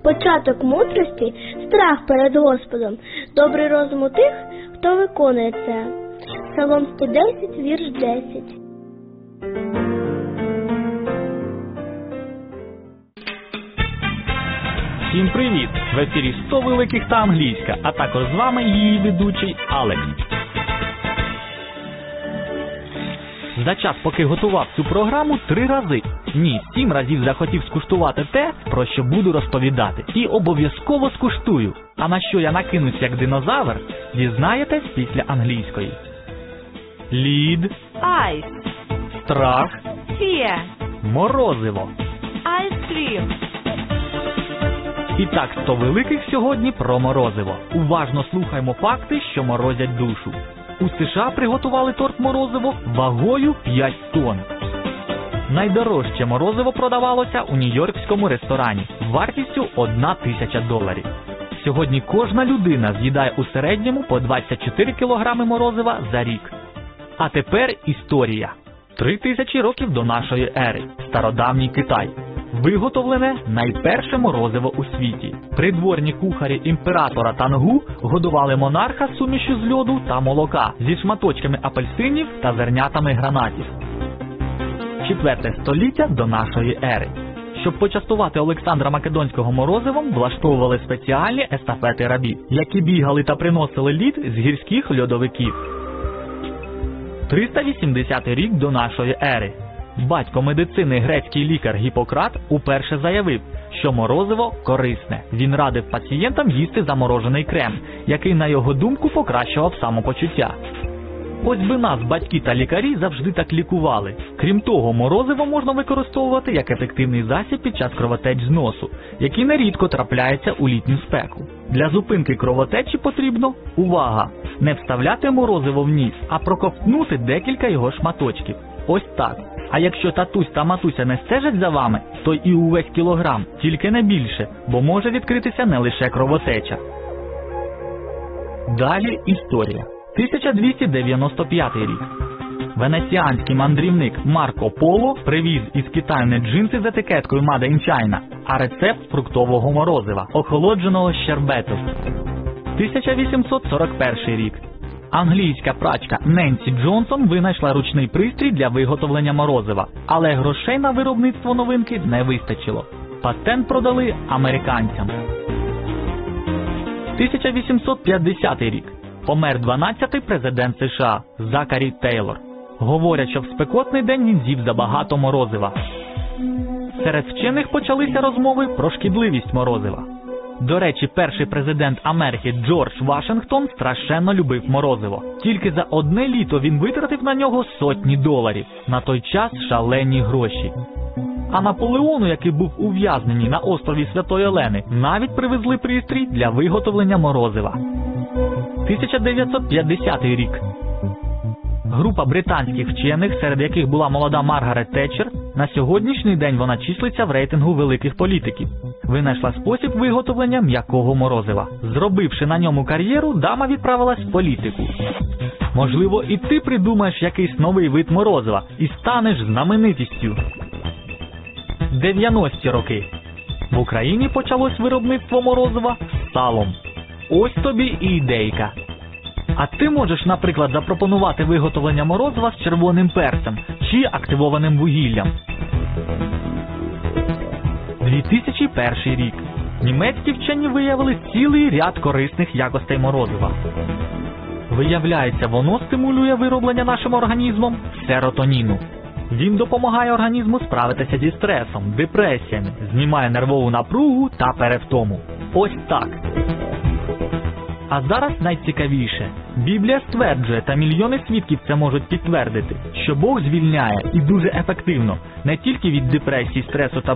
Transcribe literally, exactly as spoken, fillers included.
Початок мудрості – страх перед Господом. Добрий розум у тих, хто виконує це. Псалом сто десять, вірш десять. Всім привіт! В ефірі сто великих та англійська, а також з вами її ведучий Алекс. За час, поки готував цю програму, три рази, ні, сім разів захотів скуштувати те, про що буду розповідати. І обов'язково скуштую. А на що я накинусь як динозавр, дізнаєтесь після англійської. Лід. Ice. Страх. Fear. Морозиво. Ice cream. І так, сто великих сьогодні про морозиво. Уважно слухаймо факти, що морозять душу. У США приготували торт морозиво вагою п'ять тонн. Найдорожче морозиво продавалося у нью-йоркському ресторані вартістю одна тисяча доларів. Сьогодні кожна людина з'їдає у середньому по двадцять чотири кілограми морозива за рік. А тепер історія. Три тисячі років до нашої ери. Стародавній Китай. Виготовлене найперше морозиво у світі. Придворні кухарі імператора Тангу годували монарха сумішю з льоду та молока зі шматочками апельсинів та зернятами гранатів. Четверте століття до нашої ери. Щоб почастувати Олександра Македонського морозивом, влаштовували спеціальні естафети рабів, які бігали та приносили лід з гірських льодовиків. триста вісімдесятий рік до нашої ери. Батько медицини грецький лікар Гіппократ уперше заявив, що морозиво корисне. Він радив пацієнтам їсти заморожений крем, який, на його думку, покращував самопочуття. Ось би нас батьки та лікарі завжди так лікували. Крім того, морозиво можна використовувати як ефективний засіб під час кровотеч з носу, які нерідко трапляються у літню спеку. Для зупинки кровотечі потрібно, увага, не вставляти морозиво в ніс, а проковтнути декілька його шматочків. Ось так. А якщо татусь та матуся не стежать за вами, то і увесь кілограм, тільки не більше, бо може відкритися не лише кровотеча. Далі історія. тисяча двісті дев'яносто п'ятий рік. Венеціанський мандрівник Марко Поло привіз із Китаю не джинси з етикеткою Made in China, а рецепт фруктового морозива, охолодженого щербету. тисяча вісімсот сорок перший рік. Англійська прачка Ненсі Джонсон винайшла ручний пристрій для виготовлення морозива, але грошей на виробництво новинки не вистачило. Патент продали американцям. тисяча вісімсот п'ятдесятий рік. Помер дванадцятий президент США Закарі Тейлор. Говорять, що в спекотний день він з'їв забагато морозива. Серед вчених почалися розмови про шкідливість морозива. До речі, перший президент Америки Джордж Вашингтон страшенно любив морозиво. Тільки за одне літо він витратив на нього сотні доларів. На той час шалені гроші. А Наполеону, який був ув'язнений на острові Святої Олени, навіть привезли пристрій для виготовлення морозива. тисяча дев'ятсот п'ятдесятий рік. Група британських вчених, серед яких була молода Маргарет Тетчер, на сьогоднішній день вона числиться в рейтингу великих політиків. Винайшла спосіб виготовлення м'якого морозива. Зробивши на ньому кар'єру, дама відправилась в політику. Можливо, і ти придумаєш якийсь новий вид морозива і станеш знаменитістю. дев'яності роки. В Україні почалось виробництво морозива з салом. Ось тобі і ідейка. А ти можеш, наприклад, запропонувати виготовлення морозива з червоним перцем чи активованим вугіллям. дві тисячі перший рік. Німецькі вчені виявили цілий ряд корисних якостей морозива. Виявляється, воно стимулює вироблення нашим організмом серотоніну. Він допомагає організму справитися зі стресом, депресіями, знімає нервову напругу та перевтому. Ось так. А зараз найцікавіше. Біблія стверджує, та мільйони свідків це можуть підтвердити, що Бог звільняє і дуже ефективно не тільки від депресії, стресу та